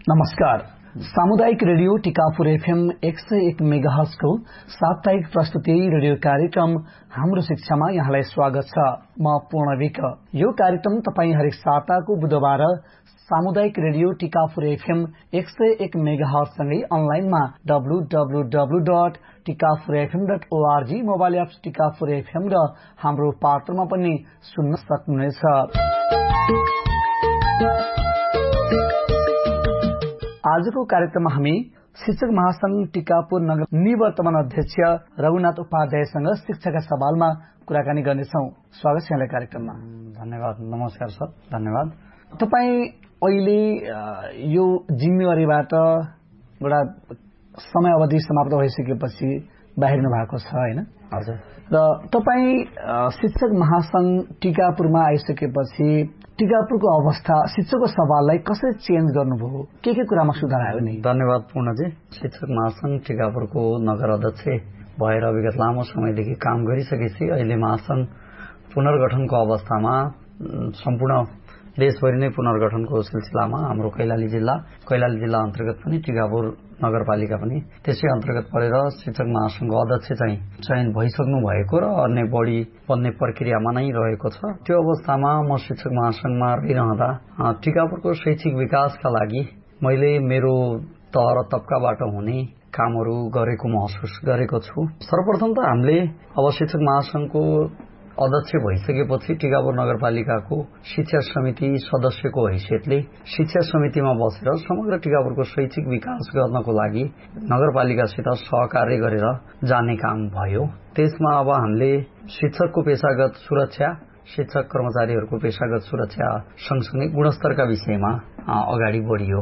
नमस्कार। सामुदायिक radio Tikapur FM 101 megahertz को साप्ताहिक प्रस्तुति रेडियो कार्यक्रम हाम्रो शिक्षामा यहाँलाई स्वागत छ। म पूर्णविक। यो कार्यक्रम तपाई हरेक साताको बुधबार सामुदायिक रेडियो टिकापुर एफएम 101 मेगाहर्ज सँगै अनलाइनमा www.tikapurfm.org mobile apps Tikapur FM र हाम्रो पात्रमा पनि सुन्न सक्नुहुनेछ। आजको कार्यक्रममा हामी शिक्षक महासंघ टिकापुर नगर निवर्तमान अध्यक्ष रघुनाथ उपाध्यायसँग शिक्षाका सवालमा कुराकानी गर्नेछौं। स्वागत छ यहाँलाई कार्यक्रममा। धन्यवाद। नमस्कार सर। धन्यवाद। तपाई अहिले यो जिम्मेवारीबाट एउटा समय अवधि समाप्त भइसकेपछि बाहिरिनु भएको छ हैन? हजुर। र तपाई शिक्षक महासंघ टिकापुरमा आइसकेपछि टिकापुरको अवस्था शिक्षकको सवाललाई कसरी चेन्ज गर्नुभयो? के कुरामा सुधार आयो नि? धन्यवाद पूर्णजी। शिक्षक महासंघ टिकापुरको नगर अध्यक्ष भएर विगत लामो समयदेखि काम गरिसकेपछि अहिले महासंघ पुनर्गठनको अवस्थामा सम्पूर्ण देशभरि नै पुनर्गठनको सिलसिलामा हाम्रो कैलाली जिल्ला अन्तर्गत पनि टिकापुर नगरपालिका पनि त्यसै अन्तर्गत परेर शिक्षक महासंघको अध्यक्ष चाहिँ चयन भइसक्नु भएको र अन्य बढी बन्ने प्रक्रियामा नै रहेको छ। त्यो अवस्थामा म शिक्षक महासंघमा रहिरहँदा टिकापुरको शैक्षिक विकासका लागि मैले मेरो तह र तबकाबाट हुने कामहरू गरेको महसुस गरेको छु। सर्वप्रथम त हामीले अब शिक्षक महासंघको अध्यक्ष भइसकेपछि टिकापुर नगरपालिकाको शिक्षा समिति सदस्यको हैसियतले शिक्षा समितिमा बसेर समग्र टिकापुरको शैक्षिक विकास गर्नको लागि नगरपालिकासित सहकार्य गरेर जाने काम भयो। त्यसमा अब हामीले शिक्षकको पेशागत सुरक्षा, शिक्षक कर्मचारीहरूको पेशागत सुरक्षा सँगसँगै गुणस्तरका विषयमा अगाडि बढियो।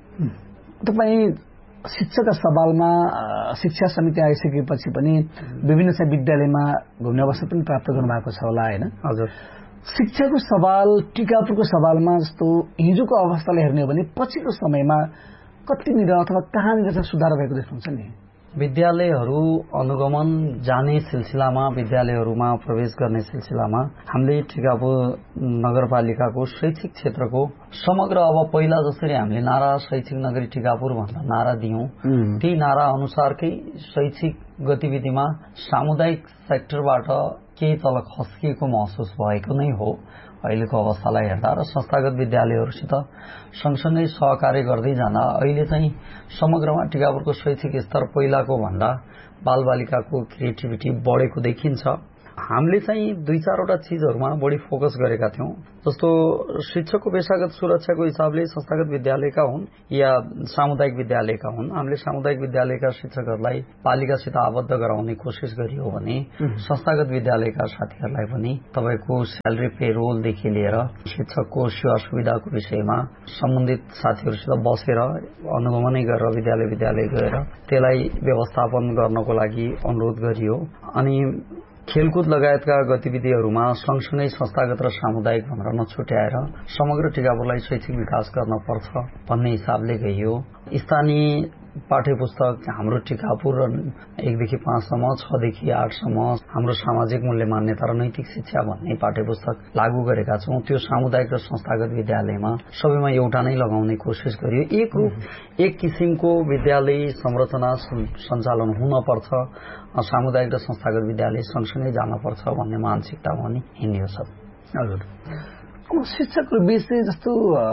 तपाई शिक्षकका सवालमा शिक्षा समिति आइसकेपछि पनि विभिन्न विद्यालयमा घुम्ने अवसर पनि प्राप्त गर्नुभएको छ होला हैन? हजुर। शिक्षाको सवाल टिकापुरको सवालमा जस्तो हिजोको अवस्थालाई हेर्ने हो भने पछिल्लो समयमा कतिनिर अथवा कहाँनिर चाहिँ सुधार भएको देख्नुहुन्छ नि? विद्यालयहरू अनुगमन जाने सिलसिलामा, विद्यालयहरूमा प्रवेश गर्ने सिलसिलामा हामीले टिकापुर नगरपालिकाको शैक्षिक क्षेत्रको समग्र अब पहिला जसरी हामीले नारा शैक्षिक नगरी टिकापुर भनेर नारा दियौं, ती नारा अनुसारकै शैक्षिक गतिविधिमा सामुदायिक सेक्टरबाट केही तल खस्किएको महसुस भएको नै हो अहिलेको अवस्थालाई हेर्दा। र संस्थागत विद्यालयहरूसित सँगसँगै सहकार्य गर्दै जाँदा अहिले चाहिँ समग्रमा टिकापुरको शैक्षिक स्तर पहिलाको भन्दा बालबालिकाको क्रिएटिभिटी बढेको देखिन्छ। हामीले चाहिँ दुई चारवटा चीजहरूमा बढी फोकस गरेका थियौं। जस्तो शिक्षकको पेशागत सुरक्षाको हिसाबले संस्थागत विद्यालयका हुन् या सामुदायिक विद्यालयका हुन्, हामीले सामुदायिक विद्यालयका शिक्षकहरूलाई पालिकासित आबद्ध गराउने कोसिस गरियो भने संस्थागत विद्यालयका साथीहरूलाई पनि तपाईको स्यालेरी पे रोलदेखि लिएर शिक्षकको सेवा सुविधाको विषयमा सम्बन्धित साथीहरूसित बसेर अनुगमनै गरेर विद्यालय गएर त्यसलाई व्यवस्थापन गर्नको लागि अनुरोध गरियो। अनि खेलकुद लगायतका गतिविधिहरूमा सँगसँगै संस्थागत र सामुदायिक भनेर नछुट्याएर समग्र टिकापुरलाई शैक्षिक विकास गर्न पर्छ भन्ने हिसाबले गइयो। स्थानीय पाठ्य पुस्तक हाम्रो टिकापुर 1 देखि 5 सम्म, 6 देखि 8 सम्म हाम्रो सामाजिक मूल्य मान्यता र नैतिक शिक्षा भन्ने पाठ्य पुस्तक लागू गरेका छौं। त्यो सामुदायिक र संस्थागत विद्यालयमा सबैमा एउटा नै लगाउने कोसिस गरियो। एक रूप एक किसिमको विद्यालय संरचना सञ्चालन हुन पर्छ, सामुदायिक र संस्थागत विद्यालय सँगसँगै जान पर्छ भन्ने मानसिकतामा नि हिँड्यो सब। हजुर। शिक्षकको बीच जस्तो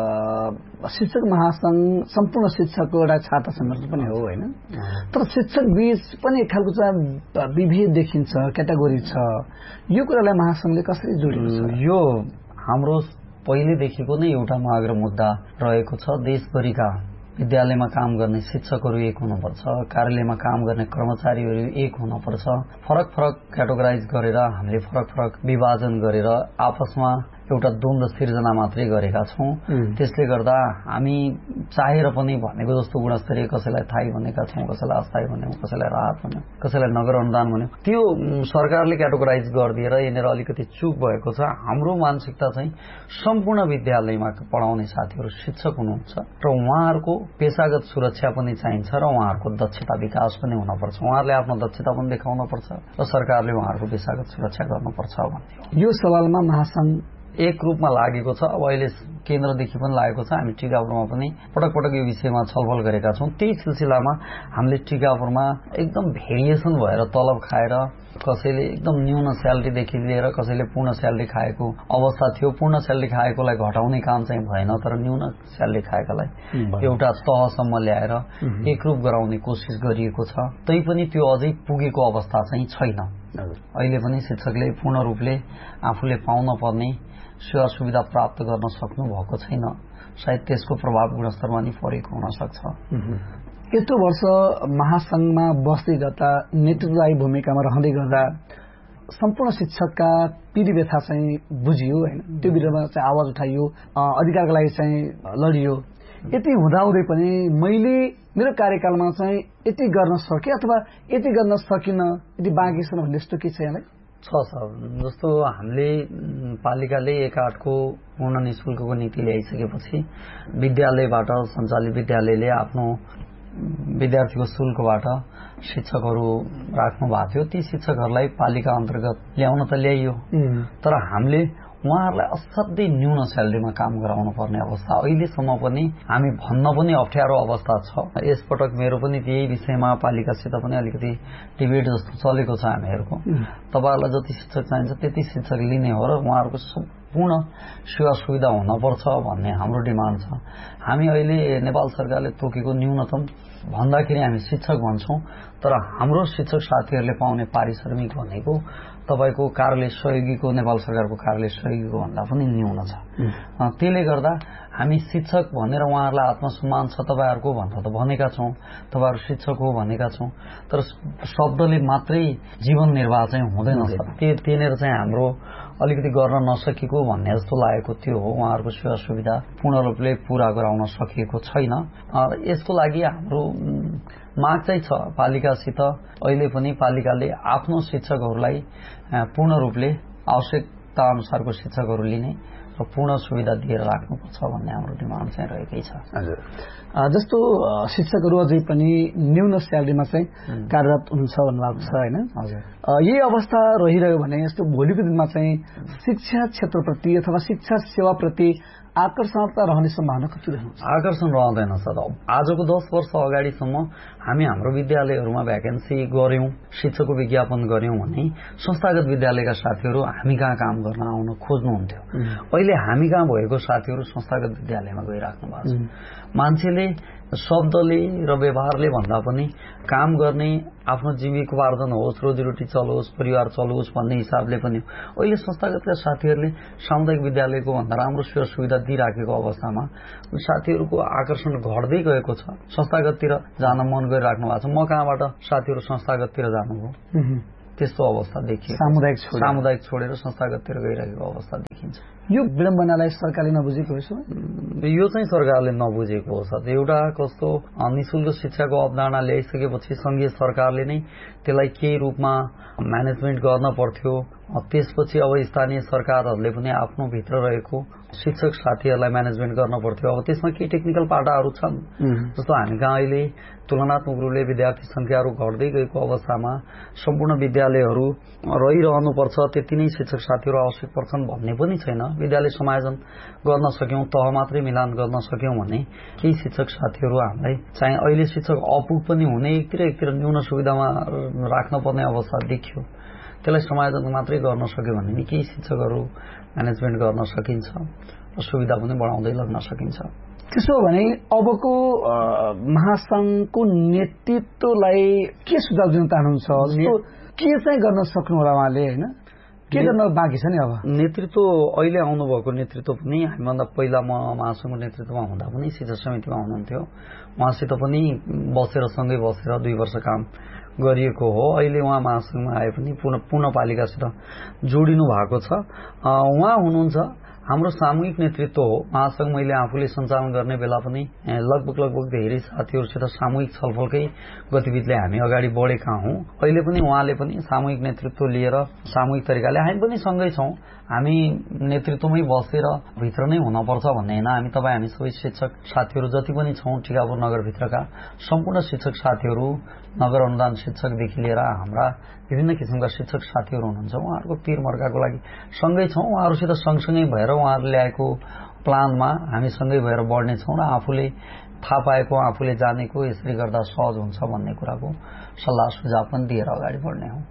शिक्षक महासंघ सम्पूर्ण शिक्षकको एउटा छात्र संगठन पनि हो हैन? तर शिक्षक बीच पनि एक खालको चाहिँ विभेद देखिन्छ, क्याटेगोरी छ। यो कुरालाई महासंघले कसरी जोडेको छ? यो हाम्रो पहिलेदेखिको नै एउटा माग र मुद्दा रहेको छ। देशभरिका विद्यालयमा काम गर्ने शिक्षकहरू एक हुनुपर्छ, कार्यालयमा काम गर्ने कर्मचारीहरू एक हुनुपर्छ। फरक क्याटेगोराइज गरेर हामीले फरक विभाजन गरेर आपसमा एउटा द्वन्द्व सिर्जना मात्रै गरेका छौं। त्यसले गर्दा हामी चाहेर पनि भनेको जस्तो गुणस्तरीय कसैलाई थाई भनेका छौं, कसैलाई अस्थायी भन्यौं, कसैलाई राहत भन्यौं, कसैलाई नगर अनुदान भन्यौं। त्यो सरकारले क्याटेगोराइज गरिदिएर यहाँनिर अलिकति चूक भएको छ। हाम्रो मानसिकता चाहिँ सम्पूर्ण विद्यालयमा पढाउने साथीहरू शिक्षक हुनुहुन्छ र उहाँहरूको पेशागत सुरक्षा पनि चाहिन्छ र उहाँहरूको दक्षता विकास पनि हुनुपर्छ। उहाँहरूले आफ्नो दक्षता पनि देखाउन पर्छ र सरकारले उहाँहरूको पेशागत सुरक्षा गर्नुपर्छ भन्ने। यो सवालमा महासंघ एक रूपमा लागेको छ। अब अहिले केन्द्रदेखि पनि लागेको छ। हामी टिकापुरमा पनि पटक पटक यो विषयमा छलफल गरेका छौं। त्यही सिलसिलामा हामीले टिकापुरमा एकदम भेरिएसन भएर तलब खाएर कसैले एकदम न्यून स्यालेरीदेखि लिएर कसैले पूर्ण स्यालेरी खाएको अवस्था थियो। पूर्ण स्यालेरी खाएकोलाई घटाउने काम चाहिँ भएन, तर न्यून स्यालेरी खाएकालाई एउटा तहसम्म ल्याएर एकरूप गराउने कोसिस गरिएको छ। तैपनि त्यो अझै पुगेको अवस्था चाहिँ छैन। अहिले पनि शिक्षकले पूर्ण रूपले आफूले पाउन पर्ने सेवा सुविधा प्राप्त गर्न सक्नु भएको छैन। सायद त्यसको प्रभाव गुणस्तरमा नि परेको हुन सक्छ। यत्रो वर्ष महासंघमा बस्दै गर्दा नेतृत्वदायी भूमिकामा रहँदै गर्दा सम्पूर्ण शिक्षकका पीडा व्यथा चाहिँ बुझियो हैन, त्यो विरुद्धमा चाहिँ आवाज उठाइयो, अधिकारका लागि चाहिँ लडियो। यति हुँदाहुँदै पनि मैले मेरो कार्यकालमा चाहिँ यति गर्न सके अथवा यति गर्न सकिन, यति बाँकी छ भन्ने यस्तो के छ यहाँलाई? छ सर, जस्तो हामीले पालिकाले 1/8 को पूर्ण निशुल्कको नीति ल्याइसकेपछि विद्यालयबाट सञ्चालित विद्यालयले आफ्नो विद्यार्थीको शुल्कबाट शिक्षकहरू राख्नु भएको थियो। ती शिक्षकहरूलाई पालिका अन्तर्गत ल्याउन त ल्याइयो, तर हामीले उहाँहरूलाई असाध्यै न्यून स्यालेरीमा काम गराउनु पर्ने अवस्था अहिलेसम्म पनि हामी भन्न पनि अप्ठ्यारो अवस्था छ। यसपटक मेरो पनि त्यही विषयमा पालिकासित पनि अलिकति डिबेट जस्तो चलेको छ हामीहरूको। तपाईहरुलाई जति शिक्षक चाहिन्छ त्यति शिक्षक लिने हो र उहाँहरूको सम्पूर्ण सेवा सुविधा हुनपर्छ भन्ने हाम्रो डिमान्ड छ। हामी अहिले नेपाल सरकारले तोकेको न्यूनतम भन्दाखेरि हामी शिक्षक भन्छौं, तर हाम्रो शिक्षक साथीहरूले पाउने पारिश्रमिक भनेको तपाईको कार्यालय सहयोगीको नेपाल सरकारको कार्यालय सहयोगीको भन्दा पनि न्यून छ। त्यसले गर्दा हामी शिक्षक भनेर उहाँहरूलाई आत्मसम्मान छ तपाईहरुको भनेर त भनेका छौं, तपाईहरु शिक्षक हो भनेका छौं, तर शब्दले मात्रै जीवन निर्वाह चाहिँ हुँदैन। त्यनेर चाहिँ हाम्रो अलिकति गर्न नसकेको भन्ने जस्तो लागेको त्यो हो। उहाँहरूको सेवा सुविधा पूर्ण रूपले पूरा गराउन सकिएको छैन। यसको लागि हाम्रो माग चाहिँ छ पालिकासित। अहिले पनि पालिकाले आफ्नो शिक्षकहरूलाई पूर्ण रूपले आवश्यकता अनुसारको शिक्षकहरू लिने र पूर्ण सुविधा दिएर राख्नुपर्छ भन्ने हाम्रो डिमान्ड चाहिँ रहेकै छ। हजुर, जस्तो शिक्षकहरू अझै पनि न्यून स्यालेरीमा चाहिँ कार्यरत हुन्छ भन्नुभएको छ हैन? हजुर, यही अवस्था रहिरह्यो भने यस्तो भोलिको दिनमा चाहिँ शिक्षा क्षेत्रप्रति अथवा शिक्षा सेवाप्रति आकर्षणता रहने सम्भावना कति रहन्छ? आकर्षण रहँदैन सर। आजको 10 वर्ष अगाडिसम्म हामी हाम्रो विद्यालयहरूमा भ्याकेन्सी गर्यौं, शिक्षकको विज्ञापन गर्यौं भने संस्थागत विद्यालयका साथीहरू हामी कहाँ काम गर्न आउन खोज्नुहुन्थ्यो। अहिले हामी कहाँ भएको साथीहरू संस्थागत विद्यालयमा गइराख्नु भएको छ। मान्छेले शब्दले र व्यवहारले भन्दा पनि काम गर्ने, आफ्नो जीविकोपार्जन होस्, रोजीरोटी चलोस्, परिवार चलोस् भन्ने हिसाबले पनि अहिले संस्थागतका साथीहरूले सामुदायिक विद्यालयको भन्दा राम्रो सेवा सुविधा दिइराखेको अवस्थामा साथीहरूको आकर्षण घट्दै गएको छ। संस्थागततिर जान मन गरिराख्नु भएको छ। म कहाँबाट साथीहरू संस्थागततिर जानुभयो, त्यस्तो अवस्था देखियो। सामुदायिक छोडेर संस्थागततिर गइरहेको अवस्था देखिन्छ। यो विडम्बनालाई सरकारले नबुझेको हो? यो चाहिँ सरकारले नबुझेको हो सर। एउटा कस्तो निशुल्क शिक्षाको अवधारणा ल्याइसकेपछि संघीय सरकारले नै त्यसलाई केही रूपमा म्यानेजमेन्ट गर्न पर्थ्यो। त्यसपछि अब स्थानीय सरकारहरूले पनि आफ्नो भित्र रहेको शिक्षक साथीहरूलाई म्यानेजमेन्ट गर्न पर्थ्यो। अब त्यसमा केही टेक्निकल पाटाहरू छन्। जस्तो हामी कहाँ अहिले तुलनात्मक रूपले विद्यार्थी संख्याहरू घट्दै गएको अवस्थामा सम्पूर्ण विद्यालयहरू रहिरहनुपर्छ, त्यति नै शिक्षक साथीहरू आवश्यक पर्छन् भन्ने पनि छैन। विद्यालय समायोजन गर्न सक्यौं, तह मात्रै मिलान गर्न सक्यौं भने केही शिक्षक साथीहरू हामीलाई चाहिँ अहिले शिक्षक अपुग पनि हुने, एकतिर न्यून सुविधामा राख्न पर्ने अवस्था देखियो। त्यसलाई समायोजन मात्रै गर्न सक्यो भने नि केही शिक्षकहरू म्यानेजमेन्ट गर्न सकिन्छ र सुविधा पनि बढाउँदै लग्न सकिन्छ। त्यसो भने अबको महासंघको नेतृत्वलाई के सुझाव दिन चाहनुहुन्छ? के चाहिँ गर्न सक्नु होला उहाँले, हैन? के गर्न बाँकी छ नि अब? नेतृत्व अहिले आउनुभएको नेतृत्व पनि हामीभन्दा पहिला म महासंघको नेतृत्वमा हुँदा पनि शिक्षा समितिमा हुनुहुन्थ्यो। उहाँसित पनि सँगै बसेर 2 वर्ष काम गरिएको हो। अहिले उहाँ महासंघमा आए पनि पुनः पालिकासित जोडिनु भएको छ। उहाँ हुनुहुन्छ, हाम्रो सामूहिक नेतृत्व हो। महासंघ मैले आफूले सञ्चालन गर्ने बेला पनि लगभग धेरै साथीहरूसित सामूहिक छलफलकै गतिविधिले हामी अगाडि बढेका हौं। अहिले पनि उहाँले पनि सामूहिक नेतृत्व लिएर सामूहिक तरिकाले हामी पनि सँगै छौं। हामी नेतृत्वमै बसेर भित्र नै हुनपर्छ भन्ने हैन। हामी सबै शिक्षक साथीहरू जति पनि छौं टिकापुर नगरभित्रका सम्पूर्ण शिक्षक साथीहरू, नगर अनुदान शिक्षकदेखि लिएर हाम्रा विभिन्न किसिमका शिक्षक साथीहरू हुनुहुन्छ, उहाँहरूको पीर मर्काको लागि सँगै छौं। उहाँहरूसित सँगसँगै भएर उहाँहरूले ल्याएको प्लानमा हामी सँगै भएर बढ्ने छौं र आफूले थाहा पाएको, आफूले जानेको यसरी गर्दा सहज हुन्छ भन्ने कुराको सल्लाह सुझाव पनि दिएर अगाडि बढ्ने हौं।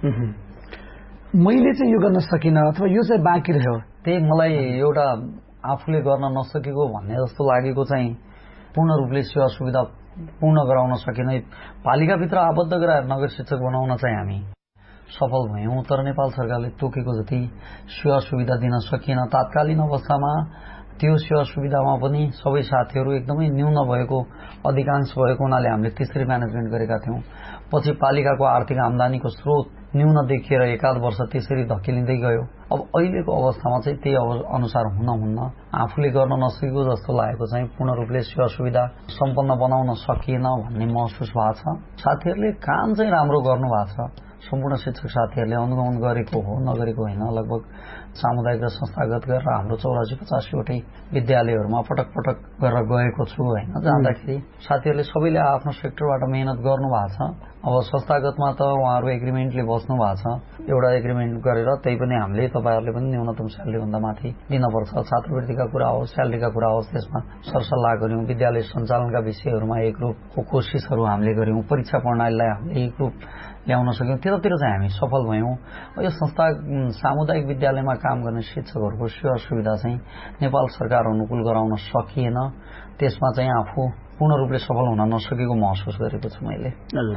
मैले चाहिँ यो गर्न सकिन अथवा यो चाहिँ बाँकी रह्यो, त्यही मलाई एउटा आफूले गर्न नसकेको भन्ने जस्तो लागेको चाहिँ पूर्ण रूपले सेवा सुविधा पूर्ण गराउन सकिन। पालिकाभित्र आबद्ध गराएर नगर शिक्षक बनाउन चाहिँ हामी सफल भयौं, तर नेपाल सरकारले तोकेको जति सेवा सुविधा दिन सकिएन। तात्कालीन अवस्थामा त्यो सेवा सुविधामा पनि सबै साथीहरू एकदमै न्यून भएको, अधिकांश भएको हुनाले हामीले त्यसरी म्यानेजमेन्ट गरेका थियौं। पछि पालिकाको आर्थिक आमदानीको स्रोत न्यून देखिएर एकाध वर्ष त्यसरी धकिलिँदै गयो। अब अहिलेको अवस्थामा चाहिँ त्यही अनुसार हुन्न, आफूले गर्न नसकेको जस्तो लागेको चाहिँ पूर्ण रूपले सेवा सुविधा सम्पन्न बनाउन सकिएन भन्ने महसुस भएको छ। साथीहरूले काम चाहिँ राम्रो गर्नु भएको छ। सम्पूर्ण शिक्षक साथीहरूले अनुगमन गरेको हो, नगरेको होइन। लगभग सामुदायिक र संस्थागत गरेर हाम्रो 84-85 वटै विद्यालयहरूमा पटक पटक गरेर गएको छु होइन। जाँदाखेरि साथीहरूले सबैले आफ्नो सेक्टरबाट मेहनत गर्नु भएको छ। अब संस्थागतमा त उहाँहरू एग्रिमेन्टले बस्नु भएको छ, एउटा एग्रिमेन्ट गरेर, त्यही पनि हामीले तपाईहरुले पनि न्यूनतम स्यालेरी भन्दा माथि दिनुपर्छ। छात्रवृत्तिका कुरा होस्, स्यालेरीका कुरा होस्, त्यसमा सरसल्लाह गर्यौं। विद्यालय सञ्चालनका विषयहरूमा एकरूपको कोसिसहरू हामीले गर्यौं। परीक्षा प्रणालीलाई हामीले एकरूप ल्याउन सक्यौं। त्यतातिर चाहिँ हामी सफल भयौं। यो संस्था सामुदायिक विद्यालयमा काम गर्ने शिक्षकहरूको सेवा सुविधा चाहिँ नेपाल सरकार अनुकूल गराउन सकिएन। त्यसमा चाहिँ आफू पूर्ण रूपले सफल हुन नसकेको महसुस गरेको छु मैले।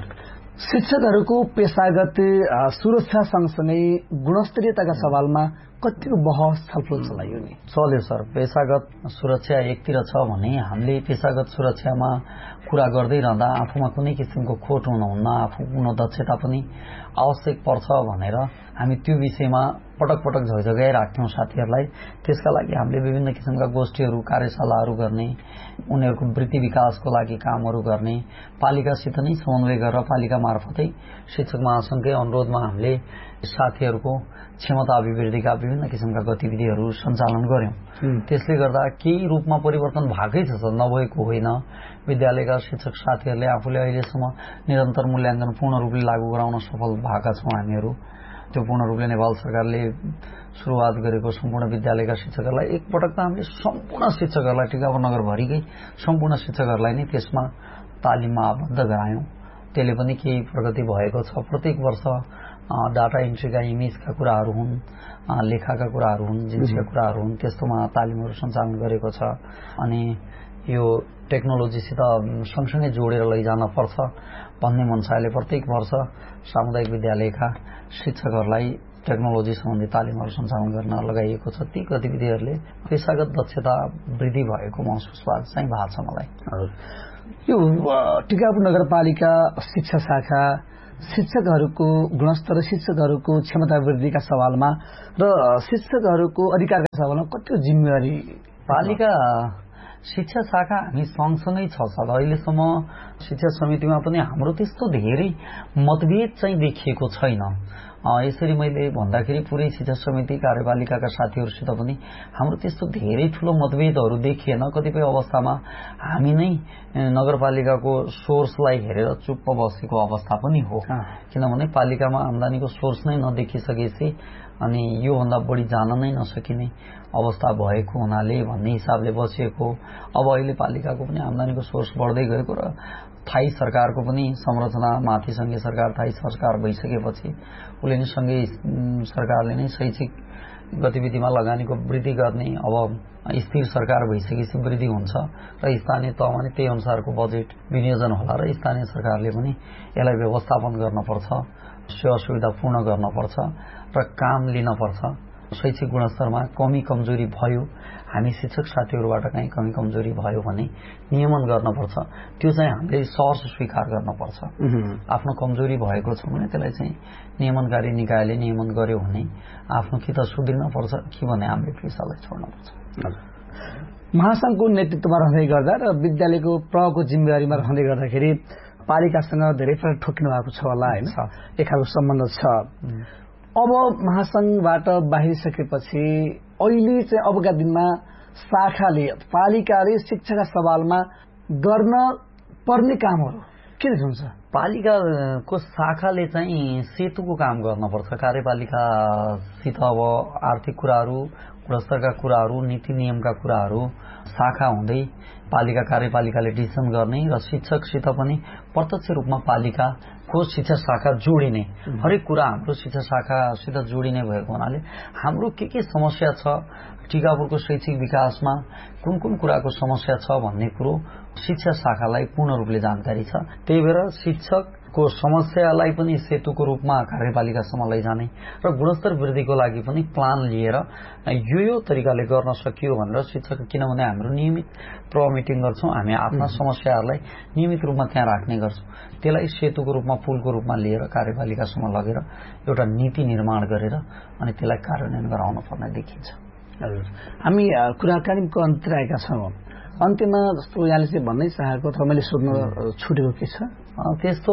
शिक्षकहरूको पेशागत सुरक्षा सँगसँगै गुणस्तरीयताका सवालमा कतिको बहस छलफल चलाइयो नि? चल्यो सर। पेशागत सुरक्षा एकतिर छ भने हामीले पेशागत सुरक्षामा कुरा गर्दै रहँदा आफूमा कुनै किसिमको खोट हुनुहुन्न, आफ्नो दक्षता पनि आवश्यक पर्छ भनेर हामी त्यो विषयमा पटक पटक झैझगाइ राख्थ्यौं साथीहरूलाई। त्यसका लागि हामीले विभिन्न किसिमका गोष्ठीहरू, कार्यशालाहरू गर्ने, उनीहरूको वृत्ति विकासको लागि कामहरू गर्ने, पालिकासित नै समन्वय गरेर पालिका मार्फतै शिक्षक महासंघकै अनुरोधमा हामीले साथीहरूको क्षमता अभिवृद्धिका विभिन्न किसिमका गतिविधिहरू सञ्चालन गर्यौं। त्यसले गर्दा केही रूपमा परिवर्तन भएकै छ, नभएको होइन। विद्यालयका शिक्षक साथीहरूले आफूले अहिलेसम्म निरन्तर मूल्याङ्कन पूर्ण रूपले लागू गराउन सफल भएका छौं हामीहरू। त्यो पूर्ण रूपले नेपाल सरकारले सुरुवात गरेको सम्पूर्ण विद्यालयका शिक्षकहरूलाई एकपटक त हामीले सम्पूर्ण शिक्षकहरूलाई, टिकापुर नगरभरिकै सम्पूर्ण शिक्षकहरूलाई नै त्यसमा तालिममा आबद्ध गरायौं। त्यसले पनि केही प्रगति भएको छ। प्रत्येक वर्ष डाटा एन्ट्रीका इमेजका कुराहरू हुन्, लेखाका कुराहरू हुन्, जिन्सका कुराहरू हुन्, त्यस्तोमा तालिमहरू सञ्चालन गरेको छ। अनि यो टेक्नोलोजीसित सँगसँगै जोडेर लैजान पर्छ भन्ने मनसायले प्रत्येक वर्ष सामुदायिक विद्यालयका शिक्षकहरूलाई टेक्नोलोजी सम्बन्धी तालिमहरू सञ्चालन गर्न लगाइएको छ। ती गतिविधिहरूले पेशागत दक्षता वृद्धि भएको महसुस चाहिँ भएको छ मलाई। यो टिकापुर नगरपालिका शिक्षा शाखा शिक्षकहरूको गुणस्तर, शिक्षकहरूको क्षमता वृद्धिका सवालमा र शिक्षकहरूको अधिकारका सवालमा कति जिम्मेवारी पालिका शिक्षा शाखा हामी सँगसँगै छ। अहिलेसम्म शिक्षा समितिमा पनि हाम्रो त्यस्तो धेरै मतभेद चाहिँ देखिएको छैन। यसरी मैले भन्दाखेरि पुरै शिक्षा समिति कार्यपालिकाका साथीहरूसित पनि हाम्रो त्यस्तो धेरै ठूलो मतभेदहरू देखिएन। कतिपय अवस्थामा हामी नै नगरपालिकाको सोर्सलाई हेरेर चुप्प बसेको अवस्था पनि हो। किनभने पालिकामा आमदानीको सोर्स नै नदेखिसकेपछि अनि यो भन्दा बढी जान नै नसकिने अवस्था भएको हुनाले भन्ने हिसाबले बसिएको। अब अहिले पालिकाको पनि आमदानीको सोर्स बढ्दै गएको र थाई सरकारको पनि संरचना माथि संघीय सरकार, थाई सरकार भइसकेपछि उसले नै संघीय सरकारले नै शैक्षिक गतिविधिमा लगानीको वृद्धि गर्ने, अब स्थिर सरकार भइसकेपछि वृद्धि हुन्छ र स्थानीय तहमा नै त्यही अनुसारको बजेट विनियोजन होला र स्थानीय सरकारले पनि यसलाई व्यवस्थापन गर्नुपर्छ, सेवा सुविधा पूर्ण गर्नुपर्छ र काम लिनुपर्छ। शैक्षिक गुणस्तरमा कमी कमजोरी भयो, हामी शिक्षक साथीहरूबाट कहीँ कमी कमजोरी भयो भने नियमन गर्नुपर्छ। त्यो चाहिँ हामीले सहज स्वीकार गर्नुपर्छ। आफ्नो कमजोरी भएको छ भने त्यसलाई चाहिँ नियमनकारी निकायले नियमन गर्यो भने आफ्नो कि त सुध्रिन पर्छ कि भने हामीले पेसालाई छोड्नुपर्छ। महासंघको नेतृत्वमा रहँदै गर्दा र विद्यालयको प्रको जिम्मेवारीमा रहँदै गर्दाखेरि पालिकासँग धेरै पटक ठोकिनु भएको छ होला होइन, एक खालको सम्बन्ध छ। अब महासंघबाट बाहिरिसकेपछि अहिले चाहिँ अबका दिनमा शाखाले पालिकाले शिक्षाका सवालमा गर्न पर्ने कामहरू के हुन्छ? पालिकाको शाखाले चाहिँ सेतुको काम गर्नुपर्छ। कार्यपालिकासित अब आर्थिक कुराहरू, गुणस्तरका कुराहरू, नीति नियमका कुराहरू शाखा हुँदै पालिका कार्यपालिकाले डिसिसन गर्ने र शिक्षकसित पनि प्रत्यक्ष रूपमा पालिकाको शिक्षा शाखा जोडिने। हरेक कुरा हाम्रो शिक्षा शाखासित जोडिने भएको हुनाले हाम्रो के समस्या छ, टिकापुरको शैक्षिक विकासमा कुन कुन कुराको समस्या छ भन्ने कुरो शिक्षा शाखालाई पूर्ण रूपले जानकारी छ। त्यही भएर शिक्षकको समस्यालाई पनि सेतुको रूपमा कार्यपालिकासम्म लैजाने र गुणस्तर वृद्धिको लागि पनि प्लान लिएर यो तरिकाले गर्न सकियो भनेर शिक्षक, किनभने हाम्रो नियमित मिटिङ गर्छौं, हामी आफ्ना समस्याहरूलाई नियमित रूपमा त्यहाँ राख्ने गर्छौं, त्यसलाई सेतुको रूपमा पुलको रूपमा लिएर कार्यपालिकासम्म लगेर एउटा नीति निर्माण गरेर अनि त्यसलाई कार्यान्वयन गराउन पर्ने देखिन्छ। हामी कुराकानीको अन्त्यतिर आएका छौँ। अन्त्यमा जस्तो यहाँले चाहिँ भन्नै चाहेको अथवा मैले सोध्न छुटेको के छ? त्यस्तो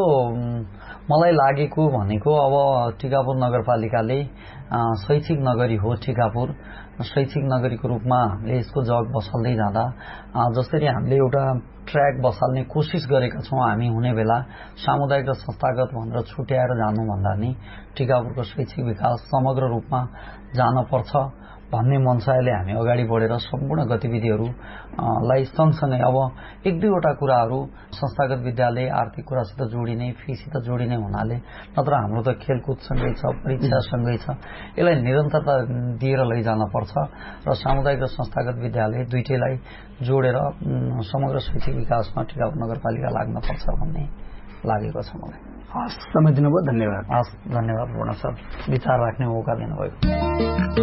मलाई लागेको भनेको अब टिकापुर नगरपालिकाले शैक्षिक नगरी हो। टिकापुर शैक्षिक नगरीको रूपमा हामीले यसको जग बसाल्दै जाँदा जसरी हामीले एउटा ट्र्याक बसाल्ने कोसिस गरेका छौं, हामी हुने बेला सामुदायिक र संस्थागत भनेर छुट्याएर जानुभन्दा नि टिकापुरको शैक्षिक विकास समग्र रूपमा जान पर्छ भन्ने मनसायले हामी अगाडि बढेर सम्पूर्ण गतिविधिहरूलाई सँगसँगै अब एक दुईवटा कुराहरू संस्थागत विद्यालय आर्थिक कुरासित जोडिने, फीसित जोडिने हुनाले नत्र हाम्रो त खेलकुदसँगै छ, परीक्षासँगै छ, यसलाई निरन्तरता दिएर लैजान पर्छ र सामुदायिक र संस्थागत विद्यालय दुईटैलाई जोडेर समग्र शैक्षिक विकासमा टिकापुर नगरपालिका लाग्न पर्छ भन्ने लागेको छ मलाई। हस्, समय दिनुभयो, धन्यवाद। हस्, धन्यवाद पूर्ण सर, विचार राख्ने मौका दिनुभयो।